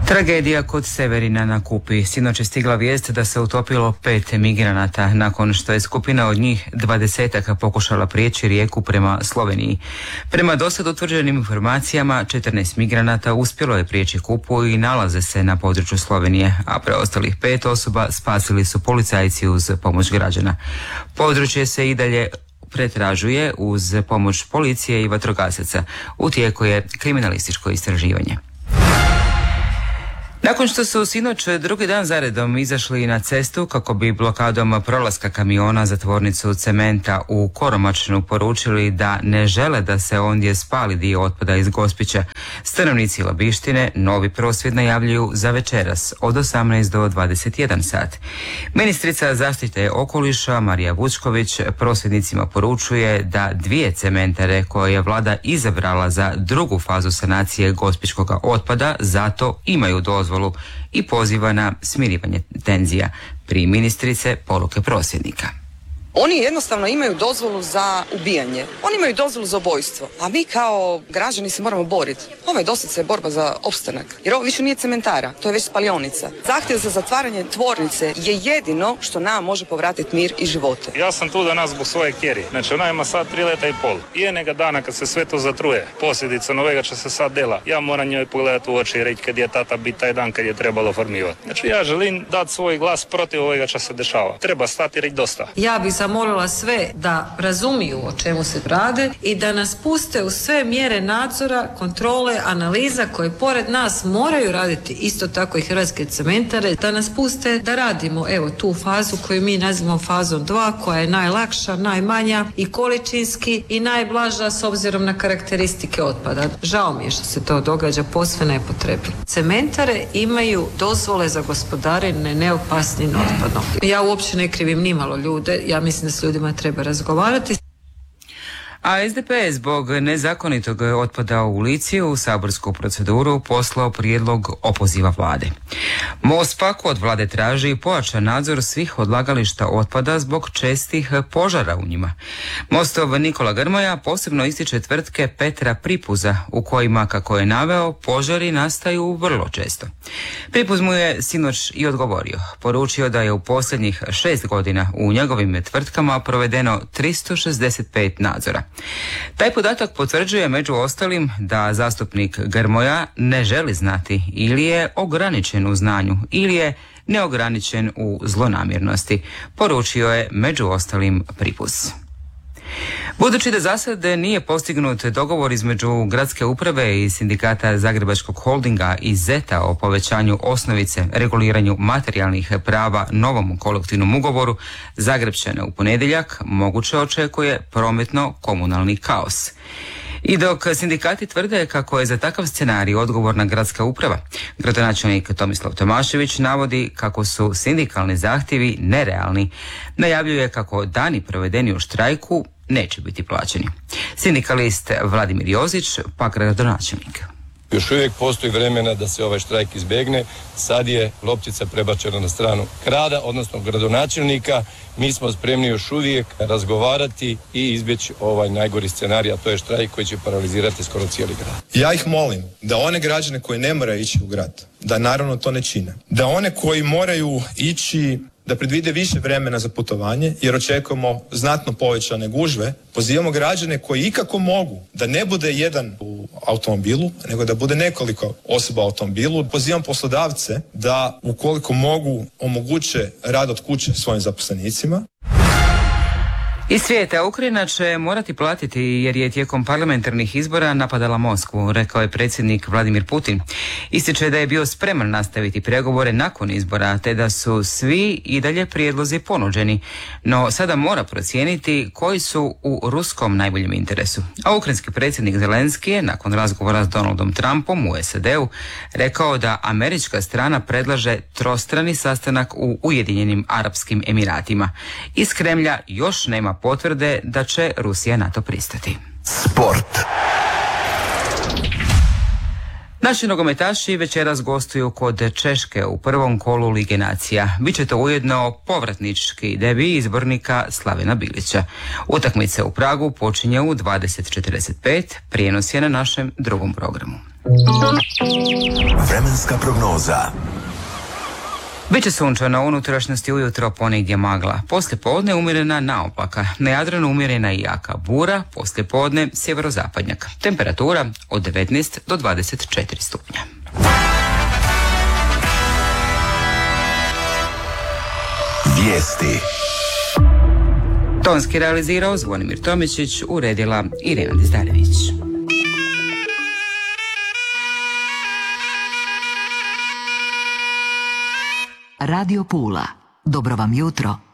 Tragedija kod Severina na Kupi. Sinoć je stigla vijest da se utopilo 5 migranata nakon što je skupina od njih 20-aka pokušala prijeći rijeku prema Sloveniji. Prema dosad utvrđenim informacijama 14 migranata uspjelo je prijeći Kupu i nalaze se na području Slovenije, a preostalih 5 osoba spasili su policajci uz pomoć građana. Područje se i dalje pretražuje uz pomoć policije i vatrogasaca. U tijeku je kriminalističko istraživanje. Nakon što su sinoć drugi dan zaredom izašli na cestu kako bi blokadom prolaska kamiona za tvornicu cementa u Koromačnu poručili da ne žele da se ondje spali dio otpada iz Gospića, stanovnici Labištine novi prosvjed najavljuju za večeras od 18 do 21 sat. Ministrica zaštite okoliša Marija Vučković prosvjednicima poručuje da 2 cementare koje je vlada izabrala za drugu fazu sanacije gospićkog otpada zato imaju dozvolu i poziva na smirivanje tenzija. Pri ministrice poruke prosvjednika. Oni jednostavno imaju dozvolu za ubijanje. Oni imaju dozvolu za ubojstvo. A mi kao građani se moramo boriti. Ovo je doslovce borba za opstanak. Jer ovo više nije cementara, to je već spalionica. Zahtjev za zatvaranje tvornice je jedino što nam može povratiti mir i živote. Ja sam tu danas zbog svoje kjeri. Znači ona ima sad 3 leta i pol. I jednega dana kad se sve to zatruje, posljedica novega što se sad dela, ja moram njoj pogledati u oči i reći kad je tata biti taj dan kad je trebalo formivati. Znači ja želim dati svoj glas protiv ovega što se dešava. Treba stati i reći dosta. Ja bih zamolila sve da razumiju o čemu se rade i da nas puste u sve mjere nadzora, kontrole, analiza koje pored nas moraju raditi isto tako i Hrvatske cementare, da nas puste da radimo evo tu fazu koju mi nazivamo fazom 2 koja je najlakša, najmanja i količinski i najblaža s obzirom na karakteristike otpada. Žao mi je što se to događa posve nepotrebno. Cementare imaju dozvole za gospodarenje neopasnim otpadom. Ja uopće ne krivim nimalo ljude, ja mislim da s ljudima treba razgovarati. A SDP je zbog nezakonitog otpada u Lici u saborsku proceduru poslao prijedlog opoziva vlade. Most pak od vlade traži pojačan nadzor svih odlagališta otpada zbog čestih požara u njima. Mostov Nikola Grmoja posebno ističe tvrtke Petra Pripuza u kojima, kako je naveo, požari nastaju vrlo često. Pripuz mu je sinoć i odgovorio. Poručio da je u posljednjih 6 godina u njegovim tvrtkama provedeno 365 nadzora. Taj podatak potvrđuje među ostalim da zastupnik Grmoja ne želi znati ili je ograničen u znanju ili je neograničen u zlonamjernosti, poručio je među ostalim Pripuz. Budući da zasad nije postignut dogovor između gradske uprave i sindikata Zagrebačkog holdinga i ZETA o povećanju osnovice, reguliranju materijalnih prava novom kolektivnom ugovoru, Zagrepčane u ponedjeljak moguće očekuje prometno-komunalni kaos. I dok sindikati tvrde kako je za takav scenarij odgovorna gradska uprava, gradonačelnik Tomislav Tomašević navodi kako su sindikalni zahtjevi nerealni. Najavljuje kako dani provedeni u štrajku neće biti plaćeni. Sindikalist Vladimir Jozić, pak gradonačelnik. Još uvijek postoji vremena da se ovaj štrajk izbjegne. Sad je loptica prebačena na stranu grada, odnosno gradonačelnika. Mi smo spremni još uvijek razgovarati i izbjeći ovaj najgori scenarij, a to je štrajk koji će paralizirati skoro cijeli grad. Ja ih molim da one građane koji ne moraju ići u grad, da naravno to ne čine. Da one koji moraju ići, da predvide više vremena za putovanje, jer očekujemo znatno povećane gužve. Pozivamo građane koji ikako mogu da ne bude jedan u automobilu, nego da bude nekoliko osoba u automobilu. Pozivam poslodavce da ukoliko mogu omoguće rad od kuće svojim zaposlenicima. Iz svijeta Ukrajina će morati platiti jer je tijekom parlamentarnih izbora napadala Moskvu, rekao je predsjednik Vladimir Putin. Ističe da je bio spreman nastaviti pregovore nakon izbora, te da su svi i dalje prijedlozi ponuđeni, no sada mora procijeniti koji su u ruskom najboljem interesu. A ukrajinski predsjednik Zelenski je nakon razgovora s Donaldom Trumpom u SAD-u rekao da američka strana predlaže trostrani sastanak u Ujedinjenim Arapskim Emiratima. Iz Kremlja još nema potvrde da će Rusija na to pristati. Sport. Naši nogometaši večeras gostuju kod Češke u prvom kolu Lige nacija. Biće to ujedno povratnički debi izbornika Slavena Bilića. Utakmica u Pragu počinje u 20:45, prijenos je na našem drugom programu. Vremenska prognoza. Biće sunčano, u unutrašnjosti ujutro ponegdje magla. Poslijepodne umjerena naopaka. Na Jadranu umjerena i jaka bura, poslijepodne sjeverozapadnjak. Temperatura od 19 do 24 stupnja. Vijesti. Tonski realizirao Zvonimir Tomičić, uredila Irena Dizdarević. Radio Pula. Dobro vam jutro.